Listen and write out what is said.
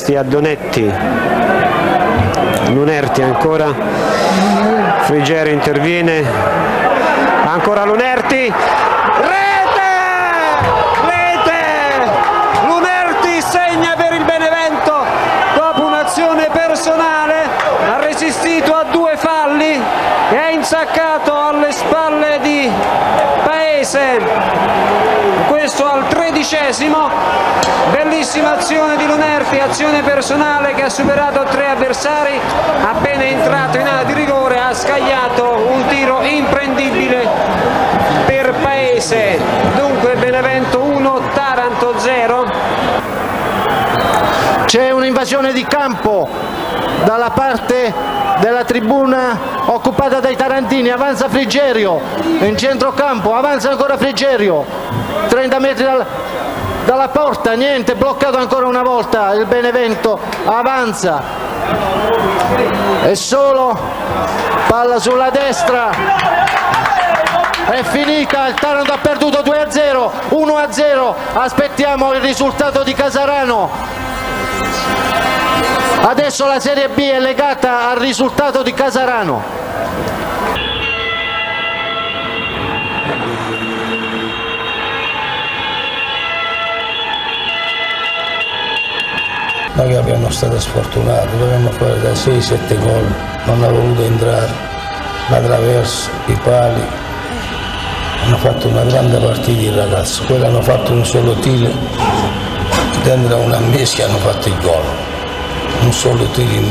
questi a Donetti, Lunerti ancora, Frigerio interviene, ancora Lunerti, rete! Lunerti segna per il Benevento dopo un'azione personale, ha resistito a 2 falli e ha insaccato alle spalle di Paese, questo al 13°, bellissima azione di Lunerti, azione personale che ha superato 3 avversari, appena entrato in area di rigore ha scagliato un tiro imprendibile per Paese. Dunque Benevento 1, Taranto 0. C'è un'invasione di campo dalla parte della tribuna occupata dai tarantini, avanza Frigerio in centrocampo, avanza ancora Frigerio, 30 metri dalla porta, niente, bloccato ancora una volta il Benevento, avanza, è solo, palla sulla destra, è finita, il Taranto ha perduto 2-0, 1-0, aspettiamo il risultato di Casarano. Adesso la Serie B è legata al risultato di Casarano. Noi abbiamo stato sfortunati, dovevamo fare da 6-7 gol, non ha voluto entrare, la traverso, i pali, hanno fatto una grande partita i ragazzi, poi hanno fatto un solo tiro, dentro una mese hanno fatto il gol, un solo tiro in